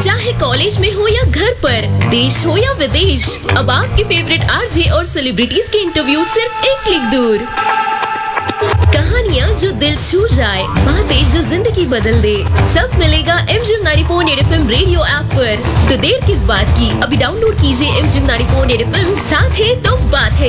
चाहे कॉलेज में हो या घर पर, देश हो या विदेश, अब आपके फेवरेट आरजे और सेलिब्रिटीज के इंटरव्यू सिर्फ एक क्लिक दूर। कहानियाँ जो दिल छू जाए, बातें जो जिंदगी बदल दे, सब मिलेगा MGM 90.8 FM रेडियो ऐप पर। तो देर किस बात की, अभी डाउनलोड कीजिए MGM 90.8 FM। साथ है तो बात है।